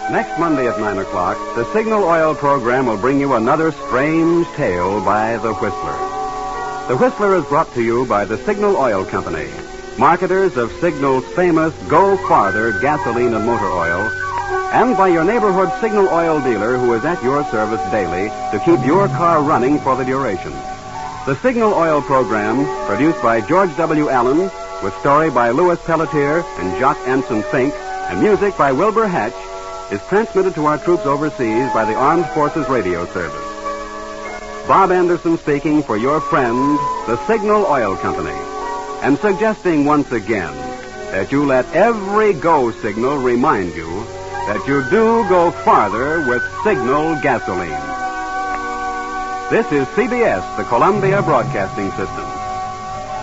Next Monday at 9 o'clock, the Signal Oil program will bring you another strange tale by The Whistler. The Whistler is brought to you by the Signal Oil Company, marketers of Signal's famous Go Farther gasoline and motor oil, and by your neighborhood Signal Oil dealer who is at your service daily to keep your car running for the duration. The Signal Oil program, produced by George W. Allen, with story by Louis Pelletier and Jock Anson Fink, and music by Wilbur Hatch, is transmitted to our troops overseas by the Armed Forces Radio Service. Bob Anderson speaking for your friend, the Signal Oil Company, and suggesting once again that you let every go signal remind you that you do go farther with Signal gasoline. This is CBS, the Columbia Broadcasting System.